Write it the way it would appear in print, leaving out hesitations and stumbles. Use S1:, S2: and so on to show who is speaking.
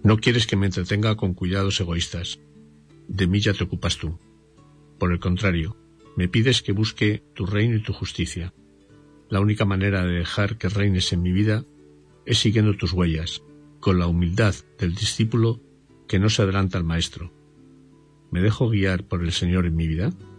S1: No quieres que me entretenga con cuidados egoístas. De mí ya te ocupas tú. Por el contrario, me pides que busque tu reino y tu justicia. La única manera de dejar que reines en mi vida es siguiendo tus huellas, con la humildad del discípulo que no se adelanta al maestro. ¿Me dejo guiar por el Señor en mi vida?